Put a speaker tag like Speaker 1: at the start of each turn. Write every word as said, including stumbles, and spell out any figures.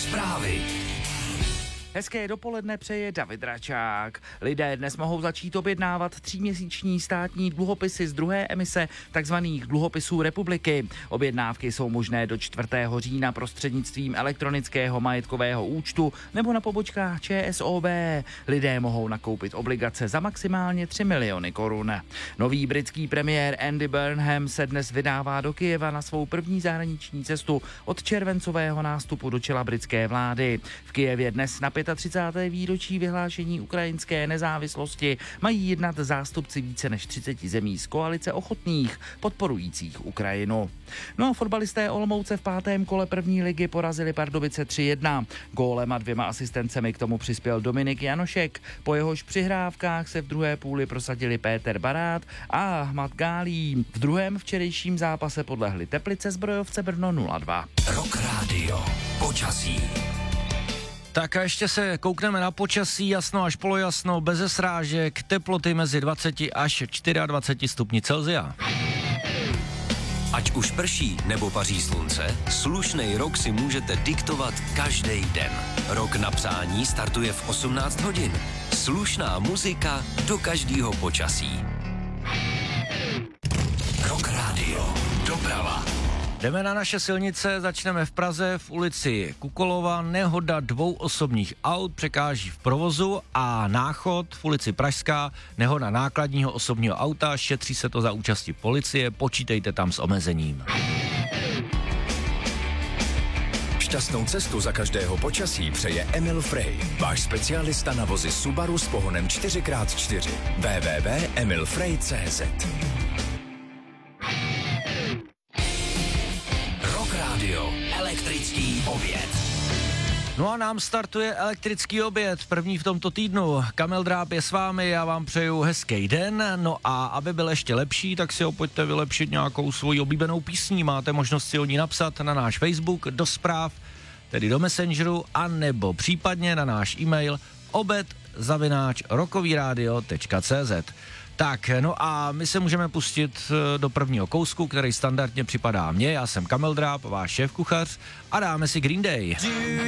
Speaker 1: Zprávy.
Speaker 2: Hezké dopoledne přeje David Račák. Lidé dnes mohou začít objednávat tříměsíční státní dluhopisy z druhé emise takzvaných dluhopisů republiky. Objednávky jsou možné do čtvrtého října prostřednictvím elektronického majetkového účtu nebo na pobočkách ČSOB. Lidé mohou nakoupit obligace za maximálně tři miliony korun. Nový britský premiér Andy Burnham se dnes vydává do Kyjeva na svou první zahraniční cestu od červencového nástupu do čela britské vlády. V Kyjevě dnes na třicáté páté výročí vyhlášení ukrajinské nezávislosti mají jednat zástupci více než třiceti zemí z koalice ochotných podporujících Ukrajinu. No a fotbalisté Olomouce v pátém kole první ligy porazili Pardubice tři jedna. Gólem a dvěma asistencemi k tomu přispěl Dominik Janošek. Po jehož přihrávkách se v druhé půli prosadili Péter Barát a Ahmad Gálí. V druhém včerejším zápase podlehli Teplice Zbrojovce Brno nula dva.
Speaker 1: Rock Radio. Počasí.
Speaker 3: Tak a ještě se koukneme na počasí, jasno až polojasno, beze srážek, teploty mezi dvacet až dvacet čtyři stupni Celsia.
Speaker 1: Ať už prší nebo paří slunce, slušnej rok si můžete diktovat každý den. Rok na přání startuje v osmnáct hodin. Slušná muzika do každého počasí. Rock Radio. Doprava.
Speaker 3: Jdeme na naše silnice, začneme v Praze v ulici Kukolova. Nehoda dvou osobních aut překáží v provozu a Náchod v ulici Pražská. Nehoda nákladního osobního auta, šetří se to za účasti policie, počítejte tam s omezením.
Speaker 1: Šťastnou cestu za každého počasí přeje Emil Frey, váš specialista na vozy Subaru s pohonem čtyři krát čtyři. w w w tečka emil frey tečka c z Elektrický oběd.
Speaker 3: No a nám startuje elektrický oběd, první v tomto týdnu. Kamil Dráb je s vámi, já vám přeju hezký den. No a aby byl ještě lepší, tak si ho pojďte vylepšit nějakou svoji oblíbenou písní. Máte možnost si o ní napsat na náš Facebook, do zpráv, tedy do Messengeru, anebo případně na náš e-mail obed zavináč rockovyradio tečka c z. Tak, no a my se můžeme pustit do prvního kousku, který standardně připadá mně. Já jsem Kamil Dráb, váš šéfkuchař, a dáme si Green Day.